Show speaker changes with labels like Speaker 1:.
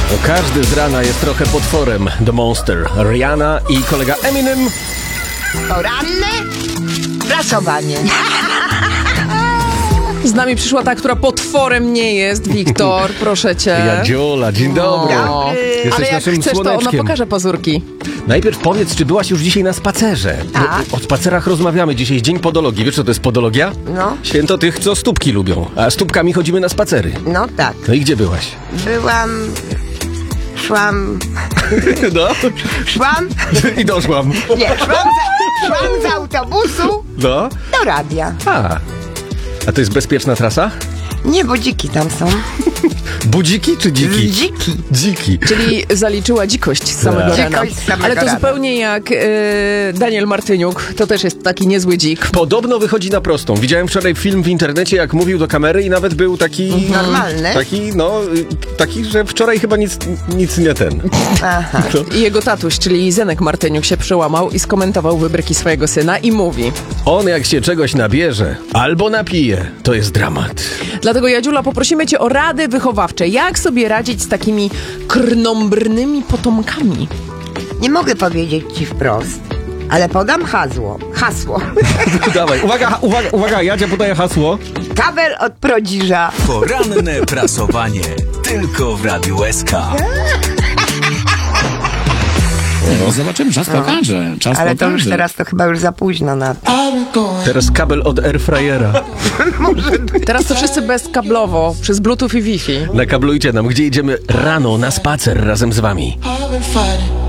Speaker 1: Każdy z rana jest trochę potworem. The Monster, Rihanna i kolega Eminem.
Speaker 2: Poranne prasowanie.
Speaker 3: Z nami przyszła ta, która potworem nie jest. Wiktor, proszę cię.
Speaker 1: Jadziula, dzień dobry. Jesteś
Speaker 3: Ale jak
Speaker 1: naszym
Speaker 3: chcesz, to ona
Speaker 1: słoneczkiem.
Speaker 3: pokaże pazurki.
Speaker 1: Najpierw powiedz, czy byłaś już dzisiaj na spacerze?
Speaker 2: Tak.
Speaker 1: O spacerach rozmawiamy dzisiaj, dzień podologii. Wiesz, co to jest podologia?
Speaker 2: No.
Speaker 1: Święto tych, co stópki lubią. A stópkami chodzimy na spacery.
Speaker 2: No tak.
Speaker 1: No i gdzie byłaś?
Speaker 2: Szłam
Speaker 1: I doszłam.
Speaker 2: szłam z autobusu
Speaker 1: No.
Speaker 2: do radia.
Speaker 1: A to jest bezpieczna trasa?
Speaker 2: Nie, bo dziki tam są.
Speaker 1: Budziki czy dziki?
Speaker 2: Dziki.
Speaker 1: Dziki.
Speaker 3: Czyli zaliczyła dzikość z samego rana.
Speaker 2: Dzikość z samego
Speaker 3: Ale to
Speaker 2: rana.
Speaker 3: zupełnie jak Daniel Martyniuk. To też jest taki niezły dzik.
Speaker 1: Podobno wychodzi na prostą. Widziałem wczoraj film w internecie, jak mówił do kamery i nawet był taki...
Speaker 2: Normalny?
Speaker 1: Taki, że wczoraj chyba nic nie ten.
Speaker 2: Aha.
Speaker 3: I jego tatuś, czyli Zenek Martyniuk, się przełamał i skomentował wybryki swojego syna i mówi:
Speaker 1: On jak się czegoś nabierze albo napije, to jest dramat.
Speaker 3: dlatego, Jadziula, poprosimy cię o rady wychowawcze. Jak sobie radzić z takimi krnąbrnymi potomkami?
Speaker 2: Nie mogę powiedzieć ci wprost, ale podam hasło.
Speaker 1: Dawaj, uwaga, Jadzia podaje hasło.
Speaker 2: Kabel od Prodziża.
Speaker 4: Poranne prasowanie. Tylko w Radiu SK.
Speaker 5: No, zobaczymy, czas pokaże.
Speaker 2: Ale to już teraz to chyba już za późno na to.
Speaker 1: Teraz kabel od airfryera.
Speaker 3: Teraz to wszyscy bezkablowo, przez Bluetooth i Wi-Fi.
Speaker 1: Nakablujcie nam, gdzie idziemy rano na spacer razem z wami.
Speaker 6: I've been fighting